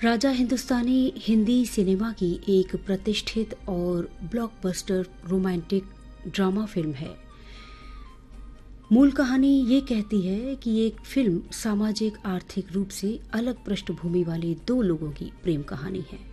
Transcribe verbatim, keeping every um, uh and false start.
Raja Hindustani Hindi cinema की एक प्रतिष्ठित और ब्लॉकबस्टर रोमांटिक ड्रामा फिल्म है। मूल कहानी ये कहती है कि एक फिल्म सामाजिक आर्थिक रूप से अलग पृष्ठभूमि वाले दो लोगों की प्रेम कहानी है।